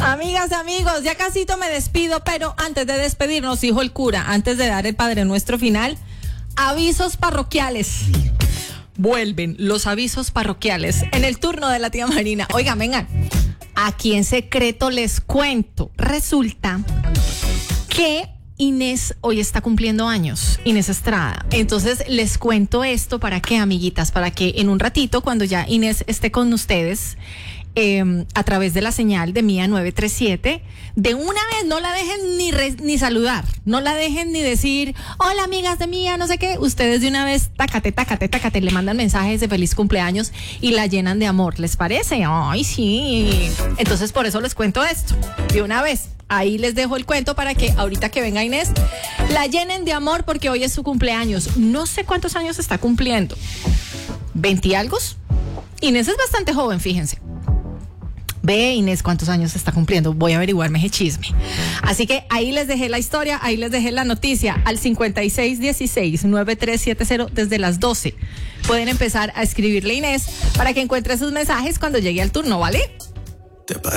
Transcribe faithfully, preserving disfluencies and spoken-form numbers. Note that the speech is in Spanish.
Amigas, amigos, ya casito me despido, pero antes de despedirnos, dijo el cura, antes de dar el Padre Nuestro final, avisos parroquiales. Vuelven los avisos parroquiales en el turno de la tía Marina. Oigan, vengan, aquí en secreto les cuento. Resulta que Inés hoy está cumpliendo años, Inés Estrada. Entonces les cuento esto para que, amiguitas, para que en un ratito, cuando ya Inés esté con ustedes, eh, a través de la señal de Mía nueve tres siete, de una vez no la dejen ni, re, ni saludar, no la dejen ni decir, hola amigas de Mía, no sé qué. Ustedes de una vez, tácate, tácate, tácate, le mandan mensajes de feliz cumpleaños y la llenan de amor. ¿Les parece? Ay, sí. Entonces por eso les cuento esto, de una vez. Ahí les dejo el cuento para que ahorita que venga Inés la llenen de amor porque hoy es su cumpleaños. No sé cuántos años está cumpliendo. ¿veinte y algo? Inés es bastante joven, fíjense. Ve, Inés, ¿cuántos años está cumpliendo? Voy a averiguarme ese chisme. Así que ahí les dejé la historia, ahí les dejé la noticia al cincuenta y seis dieciséis noventa y tres setenta desde las doce. Pueden empezar a escribirle a Inés para que encuentre sus mensajes cuando llegue al turno, ¿vale?